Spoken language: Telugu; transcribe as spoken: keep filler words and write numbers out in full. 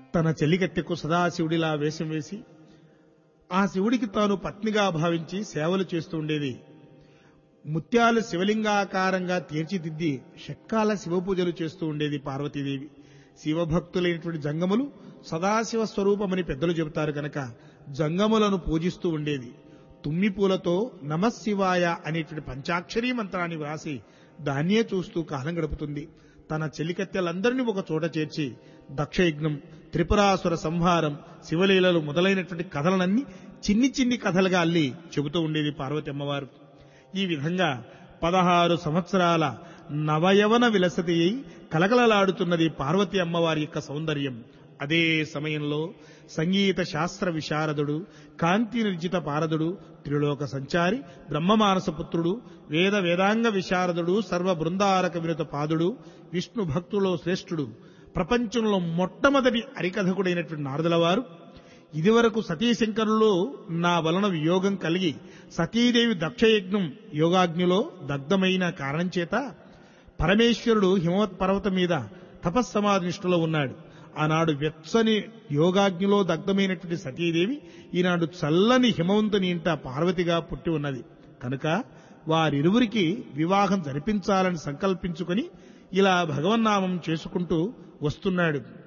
తన చెలికత్తెకు సదాశివుడిలా వేషం వేసి ఆ శివుడికి తాను పత్నిగా భావించి సేవలు చేస్తూ ఉండేది. ముత్యాలు శివలింగాకారంగా తీర్చిదిద్ది షట్కాల శివపూజలు చేస్తూ ఉండేది పార్వతీదేవి. శివభక్తులైనటువంటి జంగములు సదాశివ స్వరూపమని పెద్దలు చెబుతారు కనుక జంగములను పూజిస్తూ ఉండేది. తుమ్మి పూలతో నమశివాయ అనేటువంటి పంచాక్షరీ మంత్రాన్ని వ్రాసి దాన్నే చూస్తూ కాలం గడుపుతుంది. తన చెలికత్తెలందరినీ ఒక చోట చేర్చి దక్షయజ్ఞం, త్రిపురాసుర సంహారం, శివలీలలు మొదలైనటువంటి కథలనన్నీ చిన్ని చిన్ని కథలుగా అల్లి చెబుతూ ఉండేది పార్వతి అమ్మవారు. ఈ విధంగా పదహారు సంవత్సరాల నవయవన విలసతి అయి కలకలలాడుతున్నది పార్వతి అమ్మవారి యొక్క సౌందర్యం. అదే సమయంలో సంగీత శాస్త్ర విశారదుడు, కాంతి నిర్జిత పారదుడు, త్రిలోక సంచారి, బ్రహ్మమానసపుత్రుడు, వేద వేదాంగ విశారదుడు, సర్వ బృందారక వినుత పాదుడు, విష్ణు భక్తులో శ్రేష్ఠుడు, ప్రపంచంలో మొట్టమొదటి హరికథకుడైనటువంటి నారదుల వారు ఇదివరకు సతీశంకరులో నా వలన వియోగం కలిగి సతీదేవి దక్షయజ్ఞం యోగాగ్నిలో దగ్ధమైన కారణం చేత పరమేశ్వరుడు హిమవత్ పర్వతం మీద తపస్సమాధినిష్ఠలో ఉన్నాడు. ఆనాడు వెచ్చని యోగాగ్నిలో దగ్ధమైనటువంటి సతీదేవి ఈనాడు చల్లని హిమవంతుని ఇంట పార్వతిగా పుట్టి ఉన్నది కనుక వారిరువురికి వివాహం జరిపించాలని సంకల్పించుకొని ఇలా భగవన్నామం చేసుకుంటూ వస్తున్నాడు.